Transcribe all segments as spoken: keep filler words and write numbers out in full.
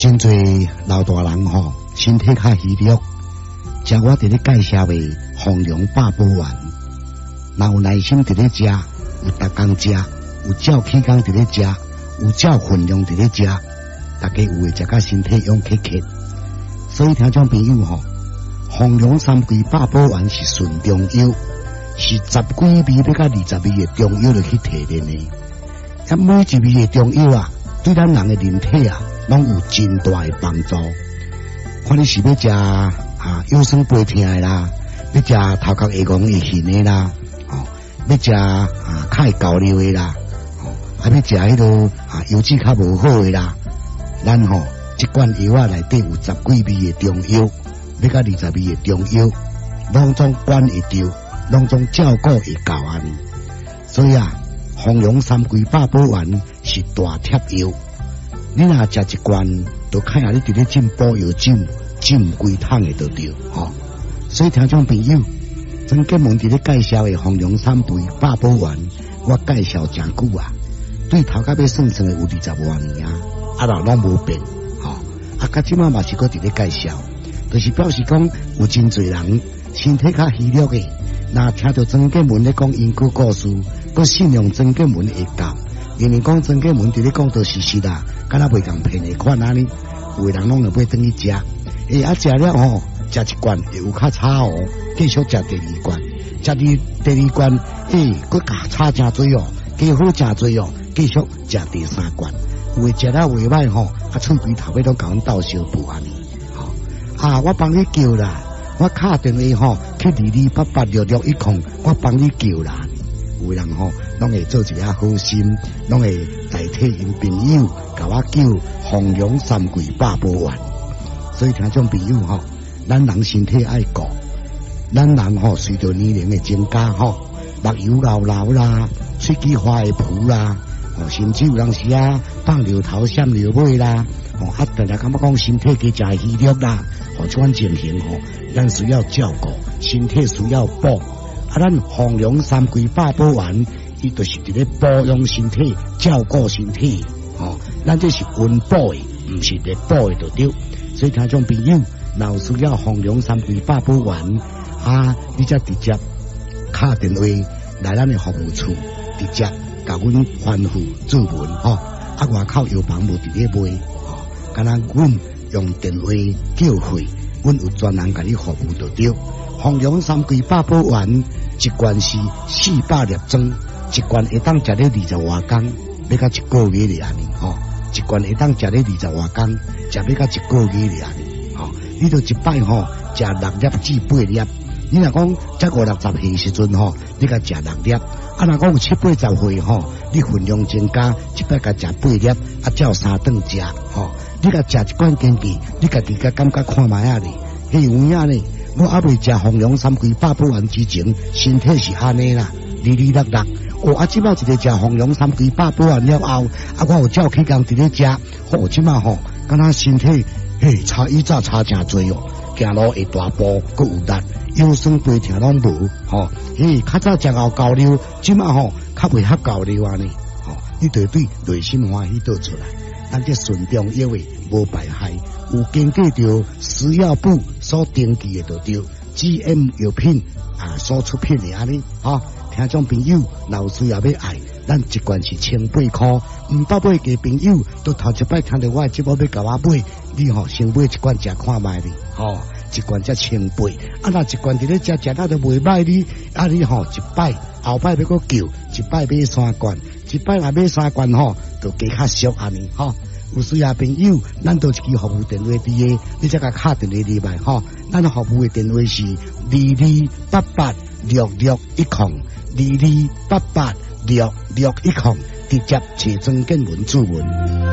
真侪老大人吼，身体较虚弱，像我伫咧介绍的丰隆八宝丸，若有耐心伫咧食，有逐工食，有照气工伫咧食，有照分量伫咧食，大家有会食甲身体勇气气。所以听众朋友吼，丰隆三桂八宝丸是纯中药，是十几味要甲二十味的中药来去提炼的。啊，每一味的中药啊，对咱人的人体啊，拢有真大的帮助。看你是要食啊腰酸背痛的啦，要食头壳会戆会晕的啦，哦，要食啊较会交流的啦，哦，还要食迄个啊油脂较无好的啦。咱吼一罐药啊内底有十几味的中药，要甲二十味的中药，拢总管会着，拢总照顾会到安尼。所以啊，丰隆三桂八宝丸是大贴药。你若食一罐，就看下你伫咧进补药酒，浸规桶的就对，吼、哦。所以听众朋友，曾建文伫咧介绍的丰隆三桂八宝丸，我介绍真久啊，对头壳要算算的有二十多年啊，啊人拢无变，吼、哦。啊，到即马嘛是搁伫咧介绍，就是表示讲有真侪人身体较虚弱的，若听到曾建文咧讲因果故事，搁信用曾建文会教。因为讲曾建文伫咧讲到事实啦，敢若袂共骗的款安尼，有的人拢会买转去食，诶啊食了吼，食一罐会有较差哦，继续食第二罐，食第第二罐，诶，佮加差真多哦，加好真多哦，继续食第三罐，有的食了袂歹吼，啊喙边头尾都甲阮斗相补安尼，吼、哦、啊我帮你叫啦，我敲电话吼去二二八八六六一空，我帮你叫啦。有的人吼，拢会做一个好心，拢会代替因朋友，甲我叫丰隆三桂八宝丸。所以听众朋友吼，咱人身体爱顾，咱人吼随着年龄的增加吼，目睭老老啦，喙齿花会浮啦，哦，甚至有当时啊放流头、闪流尾啦，哦，啊，大家感觉讲身体加真虚弱啦，哦，这款情形吼，咱需要照顾，身体需要补。啊，咱丰隆三桂八宝丸，伊就是伫咧保养身体、照顾身体，哦，咱这是温补的，唔是热补的，就对。所以听众朋友，若有需要丰隆三桂八宝丸，啊，你则直接敲电话来咱的服务处，直接甲阮吩咐注文，吼、哦，啊，外口药房无伫咧卖，吼、哦，敢若阮用电话叫费，阮有专人甲你服务就对。丰隆三桂八宝丸一罐是四百粒装，一罐会当食咧二十外工，要到一个月咧安尼吼。一罐会当食咧二十外工，食要到一个月咧安尼吼。你就一摆吼食六粒至八粒，你若讲才五六十岁时阵吼，你甲食六粒；啊，若讲有七八十岁吼，你分量增加，一摆甲食八粒，啊，照三顿食吼。你甲食一罐坚记，你家己甲感觉看卖啊哩，迄有影呢。我还未食丰隆三桂八宝丸之前，身体是安尼啦，哩哩落落。哦，啊，即摆一个食丰隆三桂八宝丸了后，啊，我有照起工伫咧食，哦，即摆吼，敢若身体嘿差以早差真多哦，行路会大步，佮有力，腰酸背痛拢无，吼、哦，嘿，较早食后交流，即摆吼较袂晓交流安尼，吼、哦，你对对内心欢喜倒出来，咱这顺中药的无败害。有经过着食药部所登记的就对 G M 药品啊所出品的安尼，哈，听众朋友若有需要要爱，咱一罐是千八块，唔捌买嘅朋友都头一摆听到我节目要甲我买，你吼先买一罐食看卖哩，吼，一罐才千八，啊若一罐伫咧食食到都袂歹哩，啊你吼一摆后摆要搁叫，一摆买三罐，一摆若买三罐吼，就加较俗安尼，吼。有需要朋友，咱都一支服务电话伫个，你再甲敲电话入来吼。咱服务的电话是二二八八六六一空，二二八八六六一空，直接找曾建文注文。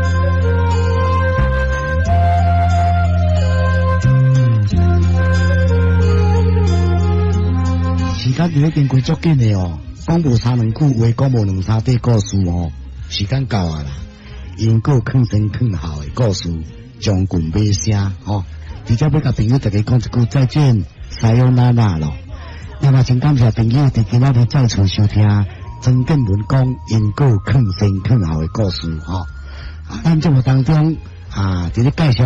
时间伫咧经过足紧的哦，讲无三两句话，讲无两三块故事哦，时间到啊啦。因果坑生坑好的故事，将军尾声吼，直接要甲朋友大家讲一句再见，撒由那拉咯。那么真感谢朋友伫今仔日再次收听曾建文讲因果坑生坑好的故事吼。啊，咱节目当中啊，这个介绍。